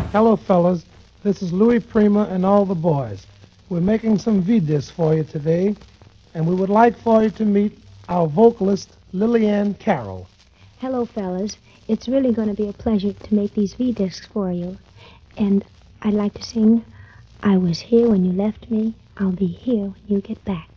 Hello, fellas. This is Louis Prima and all the boys. We're making some V-discs for you today, and we would like for you to meet our vocalist, Lillian Carroll. Hello, fellas. It's really going to be a pleasure to make these V-discs for you. And I'd like to sing, I was here when you left me, I'll be here when you get back.